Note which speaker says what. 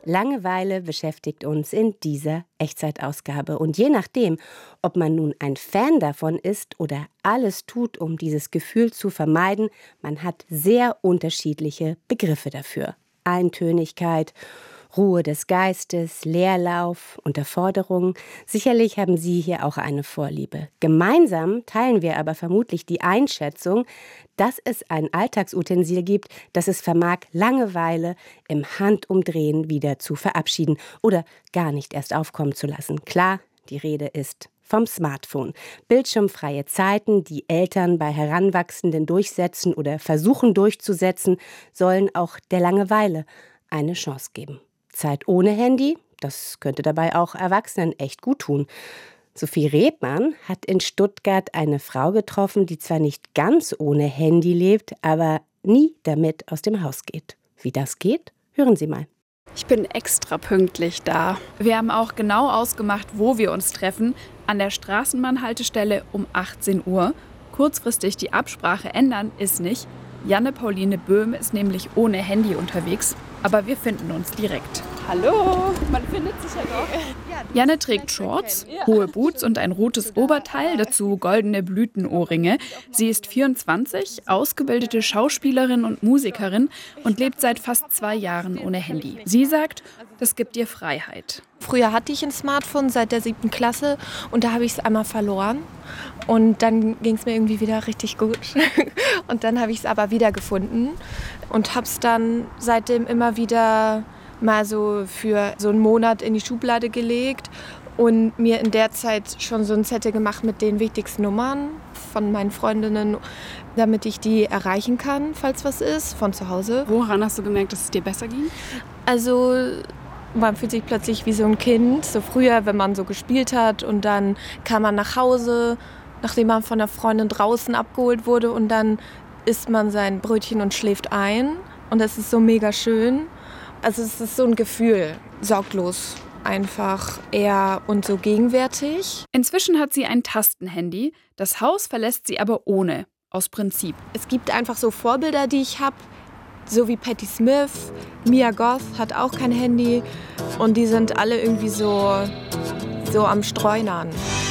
Speaker 1: Langeweile beschäftigt uns in dieser Echtzeitausgabe. Und je nachdem, ob man nun ein Fan davon ist oder alles tut, um dieses Gefühl zu vermeiden, man hat sehr unterschiedliche Begriffe dafür. Eintönigkeit, Ruhe des Geistes, Leerlauf, Unterforderung. Sicherlich haben Sie hier auch eine Vorliebe. Gemeinsam teilen wir aber vermutlich die Einschätzung, dass es ein Alltagsutensil gibt, das es vermag, Langeweile im Handumdrehen wieder zu verabschieden oder gar nicht erst aufkommen zu lassen. Klar, die Rede ist vom Smartphone. Bildschirmfreie Zeiten, die Eltern bei Heranwachsenden durchsetzen oder versuchen durchzusetzen, sollen auch der Langeweile eine Chance geben. Zeit ohne Handy, das könnte dabei auch Erwachsenen echt gut tun. Sophie Rebmann hat in Stuttgart eine Frau getroffen, die zwar nicht ganz ohne Handy lebt, aber nie damit aus dem Haus geht. Wie das geht, hören Sie mal.
Speaker 2: Ich bin extra pünktlich da. Wir haben auch genau ausgemacht, wo wir uns treffen. An der Straßenbahnhaltestelle um 18 Uhr. Kurzfristig die Absprache ändern ist nicht. Janne Pauline Böhm ist nämlich ohne Handy unterwegs. Aber wir finden uns direkt. Hallo, man findet sich ja doch. Janne trägt Shorts, hohe Boots und ein rotes Oberteil, dazu goldene Blütenohrringe. Sie ist 24, ausgebildete Schauspielerin und Musikerin und lebt seit fast 2 Jahren ohne Handy. Sie sagt, das gibt ihr Freiheit.
Speaker 3: Früher hatte ich ein Smartphone seit der 7. Klasse und da habe ich es einmal verloren. Und dann ging es mir irgendwie wieder richtig gut. Und dann habe ich es aber wiedergefunden und habe es dann seitdem immer wieder mal so für so einen Monat in die Schublade gelegt und mir in der Zeit schon so ein Zettel gemacht mit den wichtigsten Nummern von meinen Freundinnen, damit ich die erreichen kann, falls was ist, von zu Hause.
Speaker 2: Woran hast du gemerkt, dass es dir besser ging?
Speaker 3: Also man fühlt sich plötzlich wie so ein Kind, so früher, wenn man so gespielt hat und dann kam man nach Hause, nachdem man von der Freundin draußen abgeholt wurde und dann isst man sein Brötchen und schläft ein und das ist so mega schön. Also es ist so ein Gefühl, sorglos einfach eher und so gegenwärtig.
Speaker 2: Inzwischen hat sie ein Tastenhandy, das Haus verlässt sie aber ohne, aus Prinzip.
Speaker 3: Es gibt einfach so Vorbilder, die ich habe, so wie Patti Smith, Mia Goth hat auch kein Handy und die sind alle irgendwie so am Streunern.